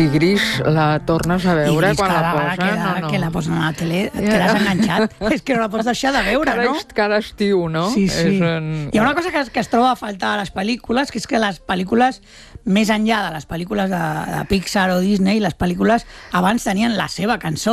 I Gris la tornes a veure quan la posen, que la posen a la tele, te l'has enganxat. És que no la pots deixar de veure, no? Cada estiu, no? Sí. Hi ha una cosa que es troba a faltar a les pel·lícules, que és que les pel·lícules, més enllà de les pel·lícules de Pixar o Disney, les pel·lícules abans tenien la seva cançó.